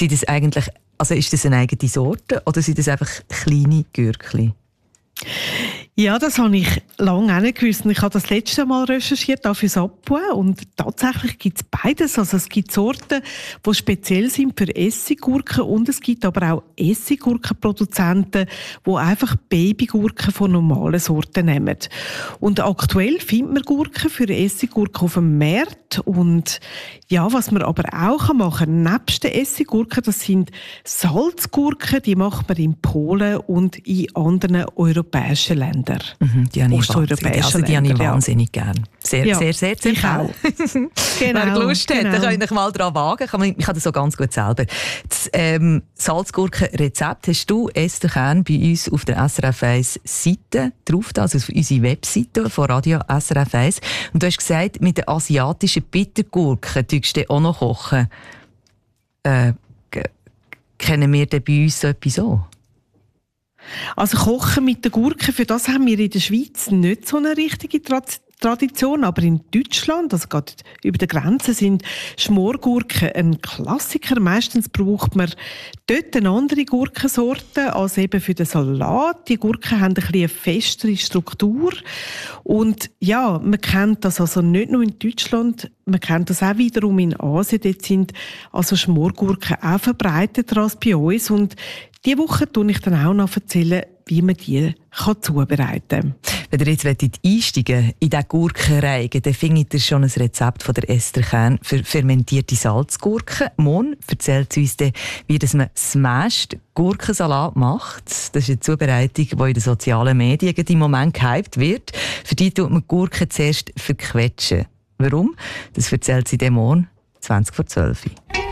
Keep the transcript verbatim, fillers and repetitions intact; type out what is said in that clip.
Sind das eigentlich, also ist das eine eigene Sorte oder sind das einfach kleine Gürkli? Ja, das habe ich lange auch nicht gewusst. Ich habe das letzte Mal recherchiert, auch für Subway, und tatsächlich gibt es beides. Also es gibt Sorten, die speziell sind für Essiggurken, und es gibt aber auch Essiggurkenproduzenten, die einfach Babygurken von normalen Sorten nehmen. Und aktuell findet man Gurken für Essiggurken auf dem Markt. Und ja, was man aber auch machen kann, nebst den Essiggurken, das sind Salzgurken, die macht man in Polen und in anderen europäischen Ländern. Mhm, die habe ich wahnsinnig, also die habe ich wahnsinnig ja. gern. Sehr, ja, sehr, sehr, sehr auch. Genau, wer Lust hat, genau. Dann könnt ihr mal daran wagen. Ich kann das so ganz gut selber. Das ähm, Salzgurkenrezept hast du, Esther Kern, bei uns auf der S R F eins Seite drauf, also auf unserer Webseite von Radio S R F eins. Und du hast gesagt, mit den asiatischen Bittergurken tust du auch noch kochen. Äh, g- kennen wir denn bei uns so etwas auch? Also Kochen mit den Gurken, für das haben wir in der Schweiz nicht so eine richtige Tra- Tradition, aber in Deutschland, also gerade über der Grenze, sind Schmorgurken ein Klassiker. Meistens braucht man dort eine andere Gurkensorte als eben für den Salat. Die Gurken haben ein bisschen eine festere Struktur. Und ja, man kennt das also nicht nur in Deutschland, man kennt das auch wiederum in Asien. Dort sind also Schmorgurken auch verbreiteter als bei uns. Und diese Woche erzähle ich dann auch noch erzählen, wie man die kann zubereiten kann. Wenn ihr jetzt einsteigen in diesen Gurkenreigen, dann findet ihr schon ein Rezept von der Esther Kern für fermentierte Salzgurken. Morgen erzählt sie uns dann, wie man Smashed Gurkensalat macht. Das ist eine Zubereitung, die in den sozialen Medien im Moment gehypt wird. Für die tut man Gurken zuerst verquetschen. Warum? Das erzählt sie dann morgen zwanzig vor zwölf.